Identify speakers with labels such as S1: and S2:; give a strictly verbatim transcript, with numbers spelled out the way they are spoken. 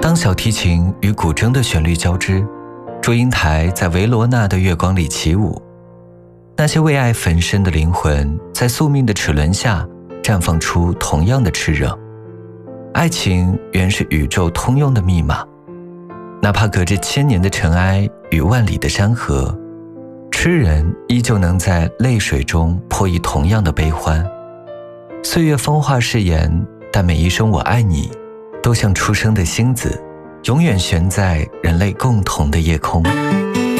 S1: 当小提琴与古筝的旋律交织，祝英台在维罗纳的月光里起舞。那些为爱焚身的灵魂，在宿命的齿轮下绽放出同样的炽热。爱情原是宇宙通用的密码，哪怕隔着千年的尘埃与万里的山河，痴人依旧能在泪水中破译同样的悲欢。岁月风化誓言，但每一声我爱你，都像初生的星子，永远悬在人类共同的夜空。